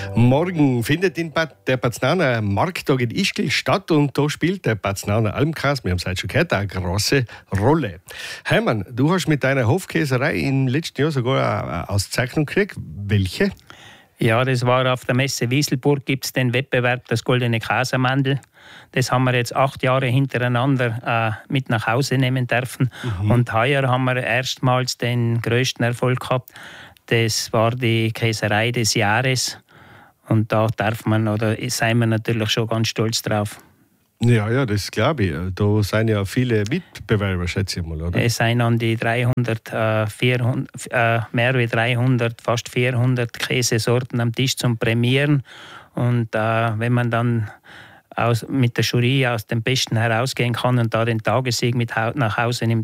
Morgen findet der Paznaner Markttag in Ischgl statt und da spielt der Paznaner Almkäse, wir haben es heute schon gehört, eine große Rolle. Hermann, du hast mit deiner Hofkäserei im letzten Jahr sogar eine Auszeichnung gekriegt. Welche? Ja, das war auf der Messe Wieselburg, gibt es den Wettbewerb, das Goldene Käsemandel. Das haben wir jetzt 8 Jahre hintereinander mit nach Hause nehmen dürfen. Und heuer haben wir erstmals den größten Erfolg gehabt. Das war die Käserei des Jahres. Und da darf man, oder sind wir natürlich schon ganz stolz drauf. Ja, das glaube ich. Da sind ja viele Mitbewerber, schätze ich mal, oder? Es sind an die 300, mehr wie 300, fast 400 Käsesorten am Tisch zum Prämieren. Und wenn man dann mit der Jury aus dem Besten herausgehen kann und da den Tagessieg mit nach Hause nimmt,